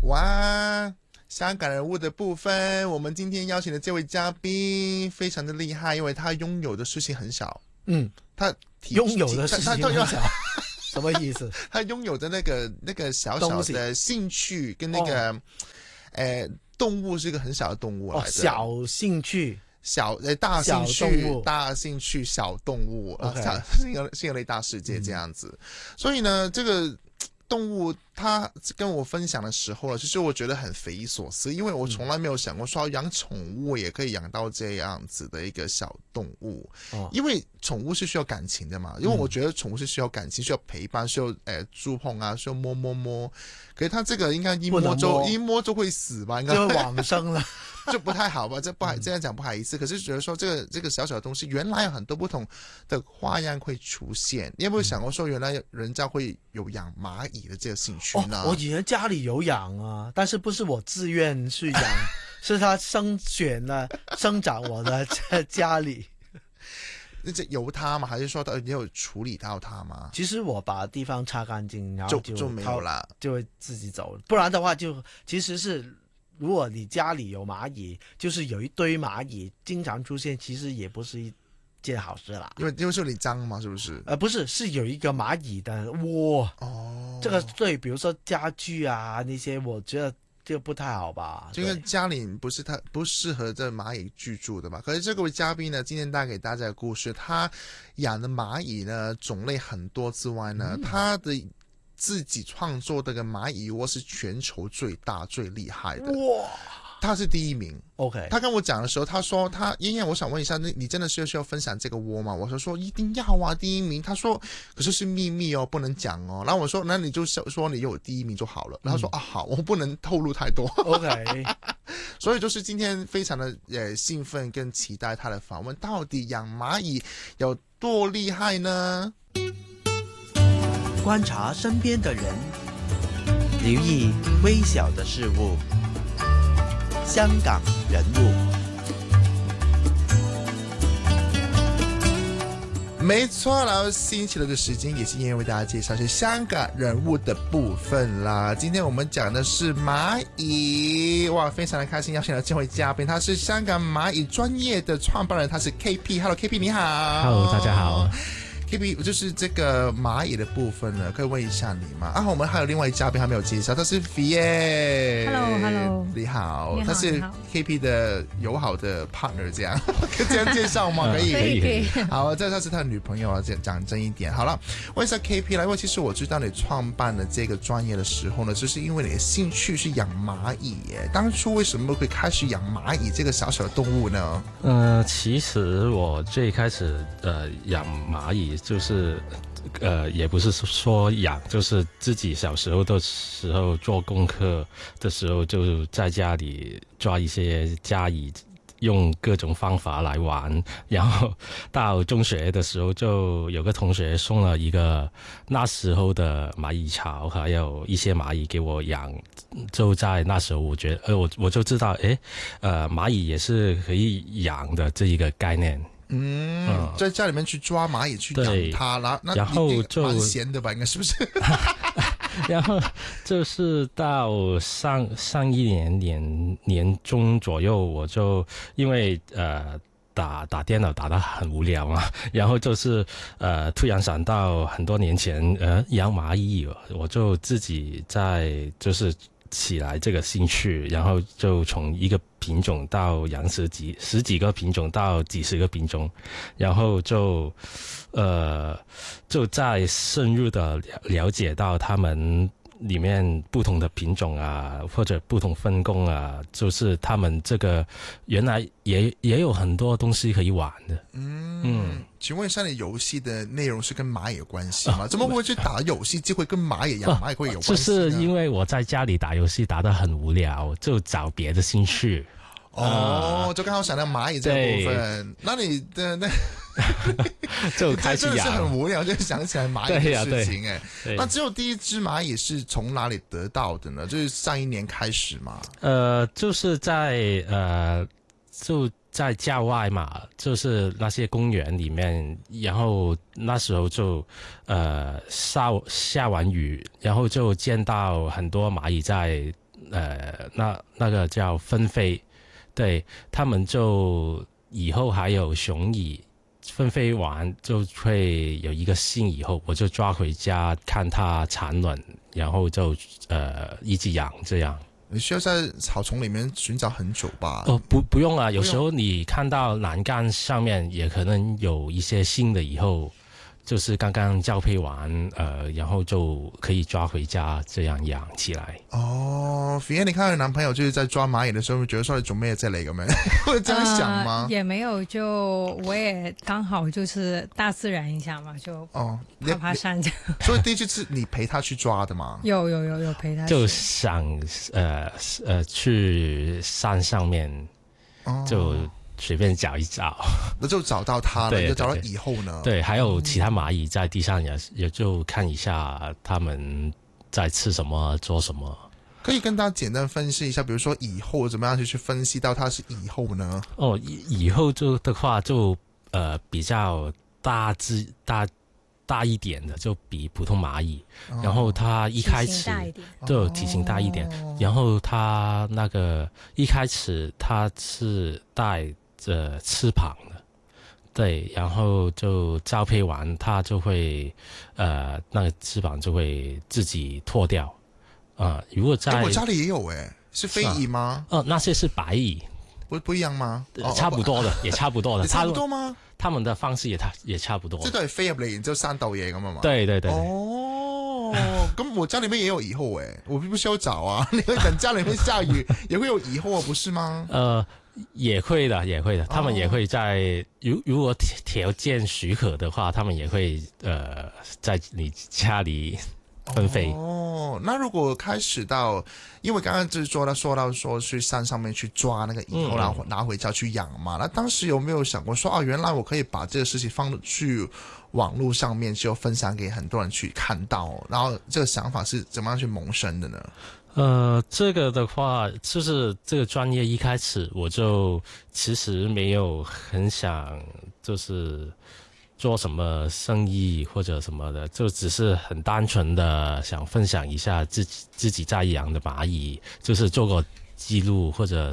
哇，香港人物的部分，我们今天邀请的这位嘉宾非常的厉害，因为他拥有的事情很少。他拥有的事情很少。什么意思？ 他拥有的那个小小的兴趣跟那个，动物是一个很小的动物来的。 小兴趣。 大兴趣小动物性类大世界这样子。所以呢，这个动物他跟我分享的时候其实我觉得很匪夷所思，因为我从来没有想过说养宠物也可以养到这样子的一个小动物。因为宠物是需要感情的嘛，因为我觉得宠物是需要感情，需要陪伴，需要触碰啊，需要摸。可是它这个应该一摸就会死吧，应该就会往生了。 就不太好吧，这样讲不好意思。可是觉得说这个小小的东西，原来有很多不同的花样会出现。你有没有想过说，原来人家会有养蚂蚁的这个兴趣呢？ 我以前家里有养啊，但是不是我自愿去养，是它生长我的家里。 那这由它吗？还是说你有处理到它吗？ 其实我把地方擦干净，然后就没有了， 就会自己走。不然的话其实是。如果你家里有蚂蚁，就是有一堆蚂蚁经常出现，其实也不是一件好事啦。 因为是你脏嘛，是不是？ 不是，是有一个蚂蚁的窝。这个对，比如说家具啊那些，我觉得就不太好吧。 因为家里不适合这蚂蚁居住的嘛。可是这位嘉宾呢，今天带给大家的故事，他养的蚂蚁呢种类很多之外呢，他的自己创作的个蚂蚁窝是全球最大最厉害的。哇！他是第一名。 OK， 他跟我讲的时候，他说燕燕，我想问一下，你真的需要分享这个窝吗？我说一定要啊，第一名。他说可是秘密哦，不能讲哦。然后我说那你就说你有第一名就好了。然后他说好，我不能透露太多。 OK， 所以就是今天非常的兴奋跟期待他的访问，到底养蚂蚁有多厉害呢？ 观察身边的人，留意微小的事物。香港人物， 没错，然后星期六的时间也是因为为大家介绍是香港人物的部分啦。今天我们讲的是蚂蚁，哇，非常的开心邀请到这位嘉宾，他是香港蚂蚁专业的创办人，他是 KP。Hello KP， 你好。 Hello， 大家好。 KP 就是这个蚂蚁的部分呢，可以问一下你吗？我们还有另外一嘉宾还没有介绍，他是 Fiye。 Hello， 你好，他是 KP 的友好的 partner， 这样可以这样介绍吗？可以。好，他是他的女朋友啊，讲真一点。好了，问一下 KP 啦，因为其实我知道你创办了这个专业的时候呢，就是因为你的兴趣是养蚂蚁耶。当初为什么会开始养蚂蚁这个小小的动物呢？ 其实我最开始养蚂蚁就是也不是说养，就是自己小时候的时候做功课的时候，就在家里抓一些家蚁，用各种方法来玩。然后到中学的时候，就有个同学送了一个那时候的蚂蚁巢，还有一些蚂蚁给我养。就在那时候，我觉得我就知道，蚂蚁也是可以养的这一个概念。 在家里面去抓蚂蚁去养它，然后就蛮闲的吧，应该是不是？ 然后就是到上一年中左右，我就因为打电脑打得很无聊嘛，然后就是突然想到很多年前养蚂蚁，我就自己就是起来这个兴趣，然后就从一个品种到养十几个品种到几十个品种，然后就再深入的了解到他们里面不同的品种啊，或者不同分工啊，就是他们这个原来也有很多东西可以玩的。 请问一下，你游戏的内容是跟蚂蚁有关系吗？怎么会去打游戏就会跟蚂蚁养蚂蚁会有关系呢？ 就是因为我在家里打游戏打得很无聊，就找别的兴趣。 就刚好想到蚂蚁这个部分。那你的就开始养， 真的是很无聊，就想起来蚂蚁的事情。那只有第一只蚂蚁是从哪里得到的呢？就是上一年开始嘛。 就是在郊外嘛，就是那些公园里面，然后那时候就下完雨，然后就见到很多蚂蚁在那个叫分飞，对，他们就以后还有雄蚁分飞完就会有一个新以后，我就抓回家看它产卵，然后就一直养这样。 你需要在草丛里面寻找很久吧？ 不用啊，有时候你看到栏杆上面也可能有一些新的以后。就是刚刚交配完，然后就可以抓回家，这样养起來。 哦，Fiona，你看到男朋友就是在抓螞蟻的時候，會覺得說你做咩啫嚟咁樣？會這樣想嗎？ 也沒有，就我也剛好就是大自然一下嘛，就爬山這樣。 所以第一次是你陪他去抓的嗎？ 有陪他去。 就想去山上面就。隨便找一找， 那就找到它了。對，就找到以後呢？ 對，還有其他螞蟻在地上也就看一下他們在吃什麼，做什麼。 可以跟大家簡單分析一下，比如說以後怎麼樣去分析到它是以後呢？ 以後就的話就比較大一點的，就比普通螞蟻。然後它一開始就體型大一點，然後它那個一開始它是帶翅膀的，對，然後就交配完，它就會那個翅膀就會自己脫掉。如果在我家裡也有是飛蟻嗎？ 那些是白蟻， 不一樣嗎？ 差不多的，也差不多的。 差不多嗎？ 他們的方式也差不多。 即係飛入嚟，然之後生竇嘢咁啊嘛？ 對對對。 咁我家裡面也有蟻後我不需要找啊。你會等家裡面下雨，也會有蟻後不是嗎？ 也會的，他們也會在如果條件許可的話，他們也會在你家裡分飛。 那如果開始到，因為剛剛就是說到去山上面去抓那個蟻後，然後拿回家去養嘛。那當時有沒有想過說原來我可以把這個事情放去網絡上面，就分享給很多人去看到，然後這個想法是怎麼樣去萌生的呢？ 這個的話，就是這個專業一開始我就其實沒有很想就是做什麼生意或者什麼的，就只是很單純的想分享一下自己在養的螞蟻，就是做個記錄或者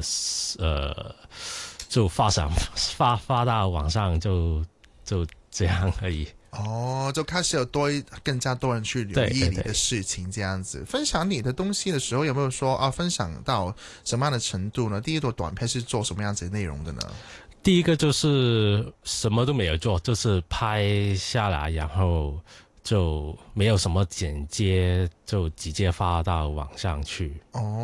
就發到網上就這樣而已。 就開始有更加多人去留意你的事情，這樣子。分享你的東西的時候，有沒有說分享到什麼樣的程度呢？第一朵短片是做什麼樣子的內容的呢？ 第一個就是什麼都沒有做，就是拍下來，然後就沒有什麼剪接，就直接發到網上去。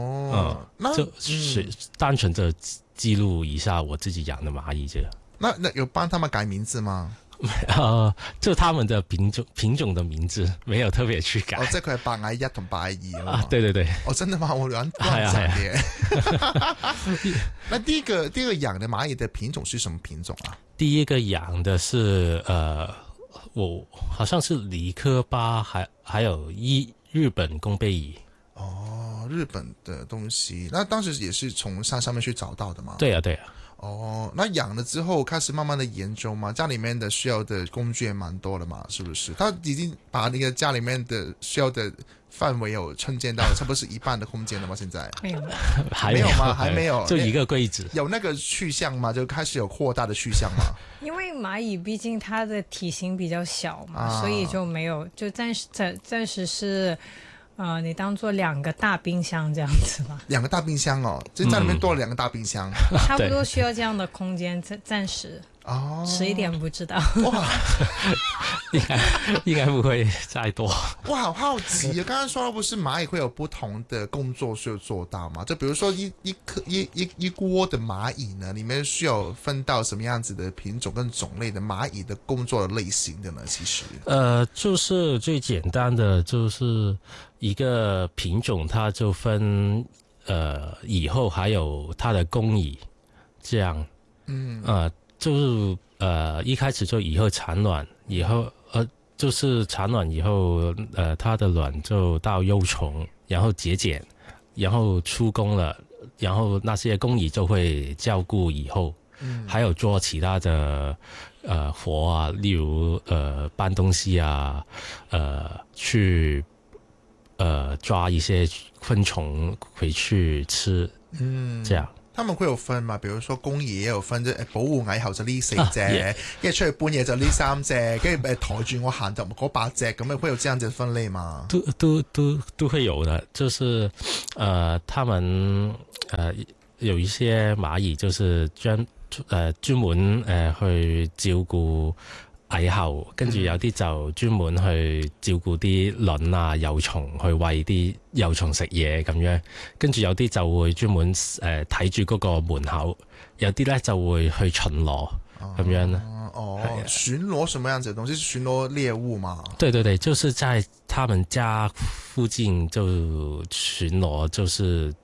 就是單純就記錄一下我自己養的螞蟻這樣。 那有幫他們改名字嗎？ 就他們的品種的名字沒有特別去改。 即係佢係白蟻一同白蟻二啊？ 對對對。 真的嗎？我亂講嘅。那第一個養的螞蟻的品種是什麼品種啊？ 第一個養的是我好像是狸科巴，還有日本弓背蟻。 日本的東西，那當時也是從山上面去找到的嗎？ 對啊。 那養了之後開始慢慢的研究嘛，家裏面的需要的工具也蠻多了嘛，是不是？他已經把那個家裏面的需要的範圍有承建到差不多是一半的空間了嗎？現在沒有嗎？還沒有， 就一個櫃子。 有那個去向嗎？就開始有擴大的去向嗎？ 因為螞蟻畢竟它的體型比較小嘛，所以就沒有，就暫時是。你當做2個大冰箱這樣子吧。2個大冰箱就家裏面多了2個大冰箱。 差不多需要這樣的空間，暫時。遲一點不知道。 哇， 應該不會再多。 哇，好好奇啊！剛剛說到不是螞蟻會有不同的工作需要做到嘛？就比如說一鍋的螞蟻呢，裡面需要分到什麼樣子的品種跟種類的螞蟻的工作的類型的呢？其實就是最簡單的就是一個品種，它就分蟻後還有它的工蟻，這樣。就是一開始就以後產卵，以後就是產卵以後，它的卵就到幼蟲，然後結繭，然後出工了，然後那些工蟻就會照顧以後，還有做其他的活啊，例如搬東西啊，去抓一些昆虫回去吃，这样。 他們會有分嘛？比如說公蟻也有分，即係保護蟻后就呢4隻，跟住出去搬嘢就呢3隻，跟住抬住我行就嗰8隻，咁樣會有這樣子分類嗎？ 都會有的，就是他們有一些螞蟻就是專門去照顧蟻后，跟住有啲就專門去照顧啲卵啊幼蟲，去餵啲幼蟲食嘢咁樣，跟住有啲就會專門睇住嗰個門口，有啲咧就會去巡邏咁樣啦。 巡邏什麼樣子的東西？巡邏獵物嘛？ 對對對，就是在他們家附近就巡邏，就是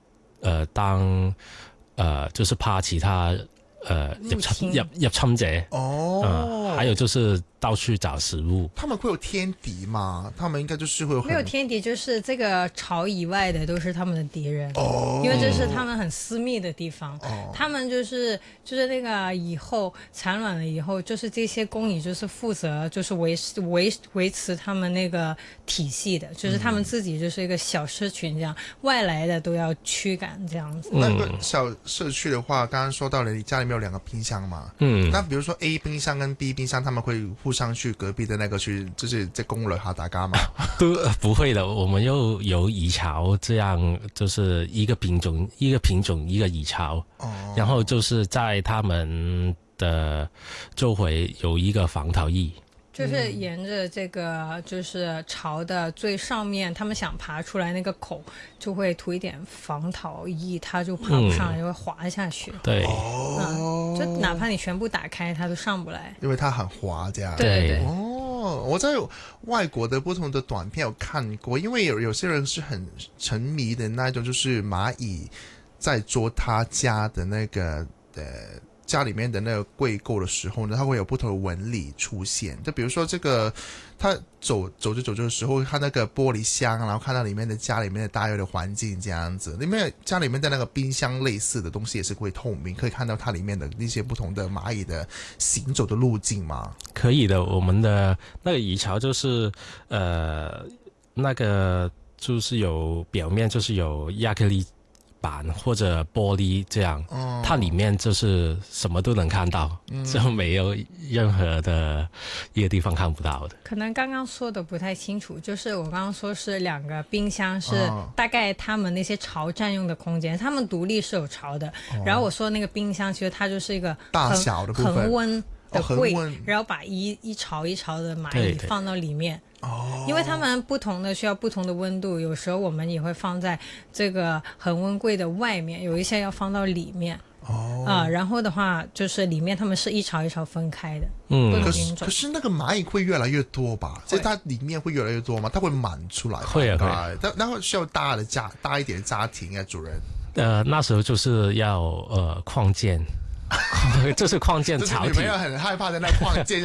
就是怕其他入侵者還有就是到處找食物。 他們會有天敵嗎？他們應該就是會有沒有天敵，就是這個巢以外的都是他們的敵人。因為這是他們很私密的地方。他們就是那個以後產卵了以後，就是這些工蟻就是負責就是維持他們那個體系的，就是他們自己就是一個小社群這樣，外來的都要驅趕這樣子。 那個小社區的話，剛剛說到了你家裏面有2個冰箱嘛？那比如說 A 冰箱跟 B 冰箱，他們會互相去隔壁的那個去，就是在攻略下大家嘛？ 都不會的，我們又有蟻巢，這樣就是一個品種一個蟻巢，然後就是在他們的周圍有一個防逃液。 就是沿着這個就是巢的最上面，他們想爬出來那個口，就會塗一點防逃液，它就爬不上來，就會滑下去。 對， 就哪怕你全部打開，它都上不來， 因為它很滑，這樣。 對。 我在外國的不同的短片有看過，因為有些人是很沉迷的那種，就是螞蟻在捉他家的那個家裡面的那個櫃購的時候呢，它會有不同的紋理出現。就比如說這個，它走着的時候，看那個玻璃箱，然後看到裡面的家裡面的大約的環境這樣子。裡面家裡面的那個冰箱類似的東西也是會透明，可以看到它裡面的一些不同的螞蟻的行走的路徑嗎？ 可以的，我們的那個蟻巢就是那個就是有表面就是有亞克力板或者玻璃這樣，它裡面就是什麼都能看到，就沒有任何的一個地方看不到的。 可能剛剛說的不太清楚，就是我剛剛說是2個冰箱是大概他們那些巢佔用的空間，他們獨立是有巢的。然後我說那個冰箱其實它就是一個大小的部分恆溫的櫃，然後把一巢一巢的螞蟻放到裡面。因為他們不同的需要不同的溫度，有時候我們也會放在這個恆溫櫃的外面，有一些要放到裡面。然後的話就是裡面他們是一巢一巢分開的。 可是那個螞蟻會越來越多吧？所以它裡面會越來越多嗎？它會滿出來？ 會啊。 然後需要大一點的家庭啊，主人。 那時候就是要擴建。就是擴建巢體， 女朋友很害怕的那擴建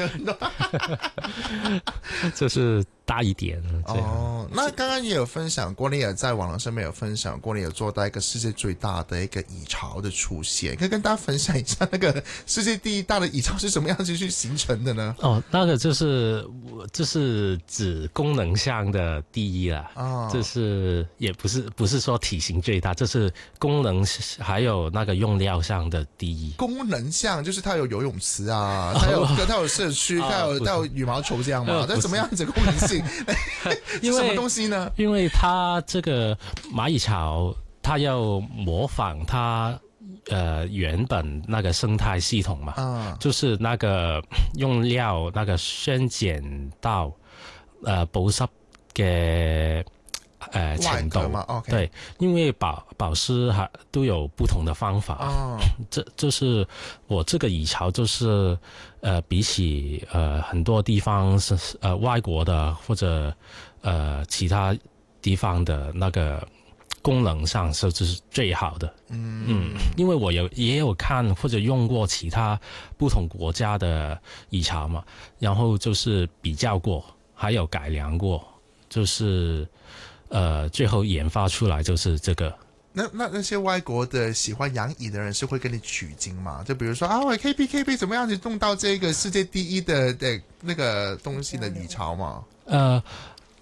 就是大一點。 那剛剛也有分享過，你也在網絡上面有分享過，你有做到一個世界最大的一個蟻巢的出現，可以跟大家分享一下那個世界第一大的蟻巢是什麼樣子去形成的呢？ 那個就是指功能上的第一啦。就是也不是說體型最大，就是功能還有那個用料上的第一。 功能上就是它有游泳池啊，它有社區，它有羽毛球這樣嘛？但怎麼樣子功能性？是什麼東西呢？ 因為它這個螞蟻巢，它要模仿它原本那個生態系統嘛，就是那個用料那個酸鹼到保濕嘅程度嘛。對，因為保濕還都有不同的方法。就是我這個蟻巢就是比起很多地方是外國的或者其他地方的那個功能上是最好的。因為我也有看或者用過其他不同國家的蟻巢嘛，然後就是比較過，還有改良過，就是最後研發出來就是這個。 那些外國的喜歡養蟻的人是會跟你取經嗎？就比如說我 KP 怎麼樣子弄到這個世界第一的那個東西的蟻巢嗎？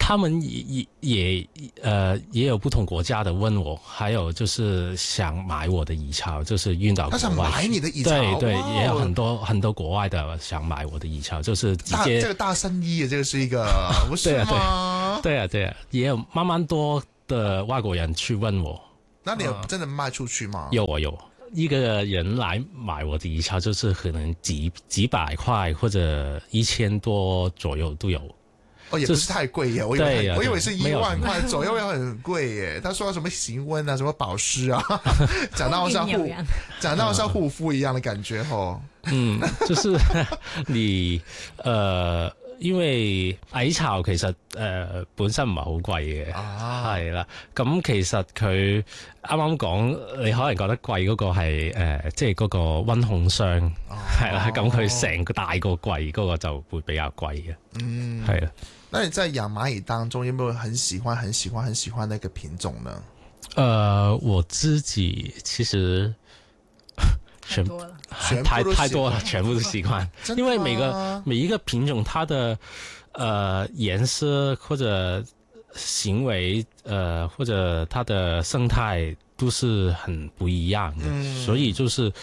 他们也有不同国家的问我，还有就是想买我的蚁巢，就是运到国外。 他想买你的蚁巢， 对，也有很多国外的想买我的蚁巢，就是直接这个大生意，这个是一个不是吗？ 对啊，也有慢慢多的外国人去问我。 那你有真的卖出去吗？ 有一个人来买我的蚁巢，就是可能几百块或者1000多左右都有。 也不是太贵耶，我以为是1万块左右，要很贵耶。他说什么行温啊，什么保湿啊，讲到像护肤一样的感觉吼。 就是你因為蟻巢其實本身唔係好貴嘅，係啦。咁其實佢啱啱講，你可能覺得貴嗰個係即係嗰個溫控箱，係啦。咁佢成個大個櫃嗰個就會比較貴嘅，係啦。 那你在養螞蟻當中，有沒有很喜歡那個品種呢？ 我自己其實太多了， 太多了，全部都喜歡。因為每一個品種，它的顏色或者行為或者它的生態都是很不一樣的，所以就是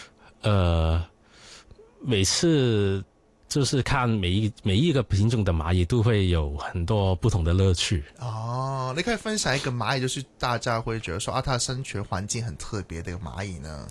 每次就是看每一個品種的螞蟻都會有很多不同的樂趣。 你可以分享一個螞蟻，就是大家會覺得說它的生存環境很特別的一個螞蟻呢？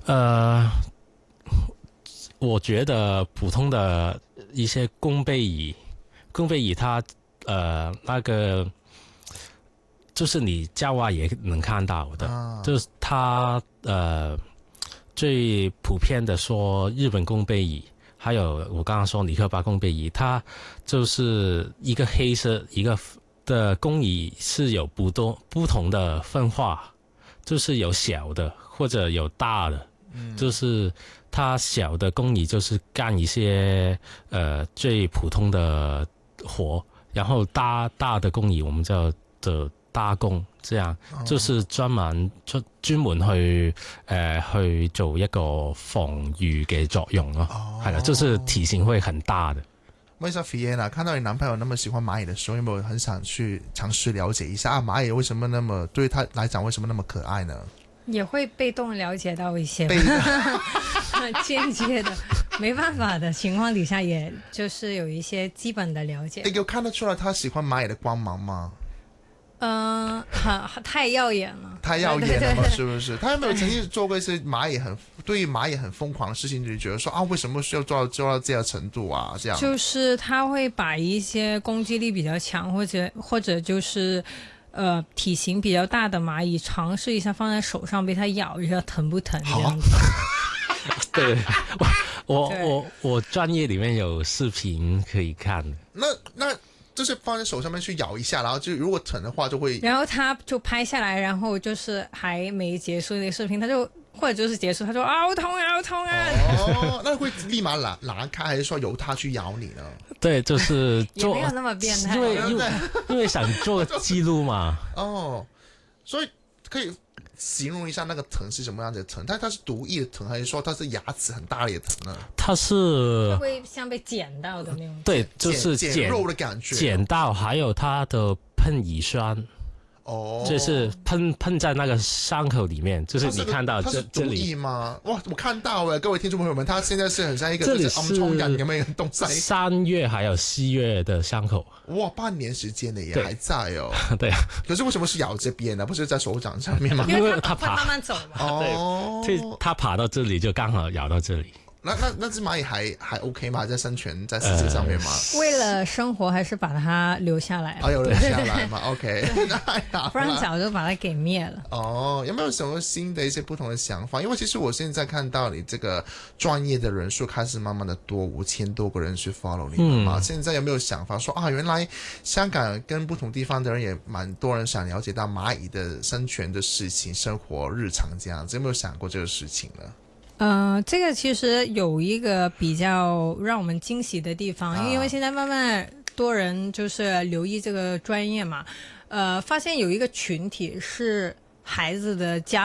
我覺得普通的一些弓背蟻它那個就是你郊外也能看到的，就是它最普遍的說日本弓背蟻，還有我剛剛說尼克巴弓背蟻，它就是一個黑色一個的弓蟻是有不同的分化，就是有小的或者有大的。就是它小的工蟻就是幹一些最普通的活，然後大的工蟻我們叫做大工，這樣就是專門去做一個防禦嘅作用咯，係啦，就是體型會很大的。 問一下 Fiona， 看到你男朋友那麼喜歡螞蟻的時候，有沒有很想去嘗試了解一下螞蟻為什麼那麼對他來講為什麼那麼可愛呢？ 也會被動了解到一些間接的，沒辦法的情況底下，也就是有一些基本的了解。 你有看得出來他喜歡螞蟻的光芒嗎？ 太耀眼了， 太耀眼了嘛，是不是？他有沒有曾經做過一些對於螞蟻很瘋狂的事情，就覺得說為什麼需要做到這樣程度啊？這樣就是他會把一些攻擊力比較強，或者就是體型比較大的螞蟻嘗試一下放在手上被它咬一下疼不疼這樣子。 對，我專業裏面有視頻可以看。 那就是放在手上面去咬一下，然後就如果疼的話就會，然後他就拍下來，然後就是還沒結束那個視頻，他就或者就是結束，他說好痛啊，好痛啊。 那會立馬拿開，還是說由他去咬你呢？ 對，就是做也沒有那麼變態， 因為想做記錄嘛。 所以可以形容一下那個疼是什麼樣子的疼？它是毒液的疼，還是說它是牙齒很大力的疼呢？ 它是會像被剪到的那種， 對，就是剪肉的感覺， 剪到，還有它的噴乙酸。就是噴在那個傷口裡面，就是你看到它是毒液嗎？哇，我看到了，各位聽眾朋友們，它現在是很像一個就是暗瘡人咁樣嘅東西。3月還有4月的傷口，哇，半年時間的也還在哦。 對啊， 可是為什麼是咬這邊呢？不是在手掌上面嗎？ 因為它爬慢慢走嘛。 對，它爬到這裡就剛好咬到這裡。 那只螞蟻還 OK 嗎？在生存在世界上面嗎？ 為了生活，還是把它留下來了。 有留下來嘛？OK， 不然早就把它給滅了。 有沒有什麼新的一些不同的想法？因為其實我現在看到你這個專業的人數開始慢慢的多，5000多個人去 follow 你了嘛？現在有沒有想法說原來香港跟不同地方的人也蠻多人想了解到螞蟻的生存的事情、生活日常這樣子，有沒有想過這個事情呢？ 這個其實有一個比較讓我們驚喜的地方，因為現在慢慢多人就是留意這個專業嘛，發現有一個群體是孩子的家長，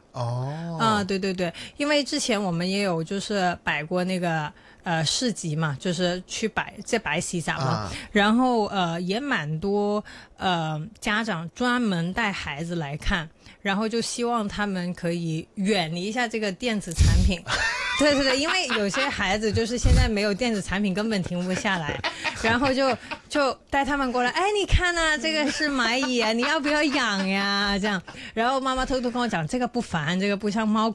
对对对，因为之前我们也有就是摆过那个市集嘛，就是去摆喜展嘛，然后也蛮多家长专门带孩子来看，然后就希望他们可以远离一下这个电子产品。对对对，因为有些孩子就是现在没有电子产品根本停不下来，然后就带他们过来，哎，你看啊，这个是蚂蚁啊，你要不要养呀？这样，然后妈妈偷偷跟我讲，这个不烦，这个不像猫